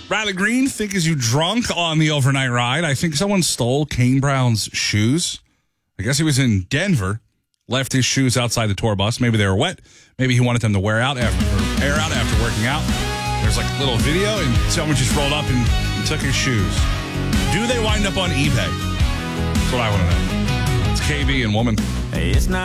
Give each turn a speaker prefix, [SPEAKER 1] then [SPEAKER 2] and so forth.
[SPEAKER 1] Riley Green, think is you drunk on the overnight ride? I think someone stole Kane Brown's shoes. I guess he was in Denver, left his shoes outside the tour bus. Maybe they were wet. Maybe he wanted them to air out after working out. There's like a little video, and someone just rolled up and took his shoes. Do they wind up on eBay? That's what I want to know. It's KB and Woman.
[SPEAKER 2] Hey, it's not